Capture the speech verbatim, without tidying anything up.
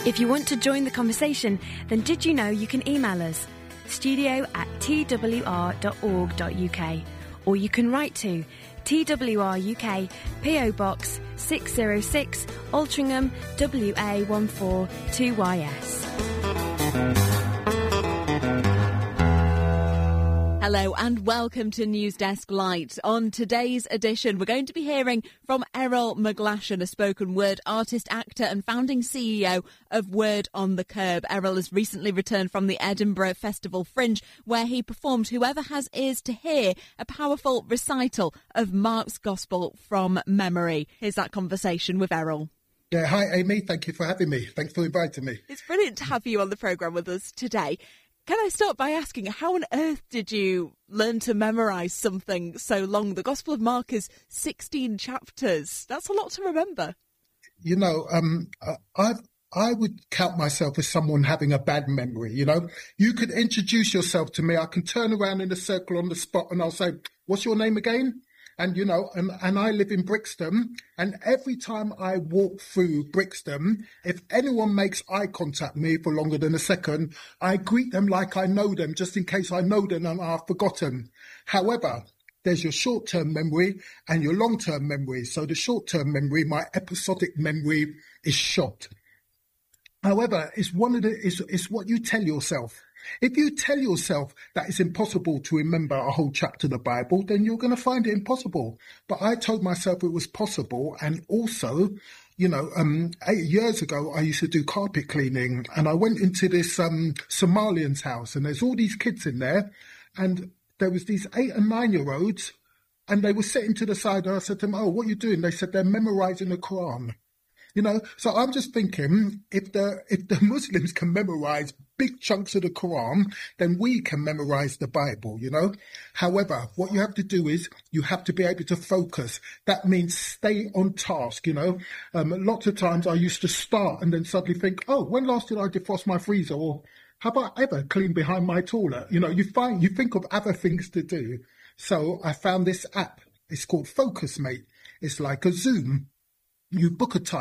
If you want to join the conversation, then did you know you can email us? studio at t w r dot org dot u k, or you can write to T W R U K, P O Box six oh six, Altrincham, W A one four two Y S. Hello and welcome to News Desk Light. On today's edition, we're going to be hearing from Errol McGlashan, a spoken word artist, actor and founding C E O of Word on the Curb. Errol has recently returned from the Edinburgh Festival Fringe, where he performed Whoever Has Ears to Hear, a powerful recital of Mark's Gospel from memory. Here's that conversation with Errol. Yeah, hi Amy, thank you for having me. Thanks for inviting me. It's brilliant to have you on the programme with us today. Can I start by asking, how on earth did you learn to memorise something so long? The Gospel of Mark is sixteen chapters. That's a lot to remember. You know, um, I I would count myself as someone having a bad memory, you know. You could introduce yourself to me. I can turn around in a circle on the spot and I'll say, what's your name again? And, you know, and, and I live in Brixton, and every time I walk through Brixton, if anyone makes eye contact with me for longer than a second, I greet them like I know them, just in case I know them and I've forgotten. However, there's your short-term memory and your long-term memory. So the short-term memory, my episodic memory, is shot. However, it's one of the, it's, it's what you tell yourself. If you tell yourself that it's impossible to remember a whole chapter of the Bible, then you're going to find it impossible. But I told myself it was possible. And also, you know, um, eight years ago, I used to do carpet cleaning, and I went into this um, Somalian's house, and there's all these kids in there, and there was these eight and nine year olds, and they were sitting to the side, and I said to them, oh, what are you doing? They said they're memorizing the Quran. You know, so I'm just thinking, if the if the Muslims can memorize big chunks of the Quran, then we can memorize the Bible, you know. However, what you have to do is you have to be able to focus. That means stay on task, you know. Um, lots of times I used to start and then suddenly think, oh, when last did I defrost my freezer? Or how about ever clean behind my toilet? You know, you find you think of other things to do. So I found this app. It's called Focus Mate. It's like a Zoom. You book a time.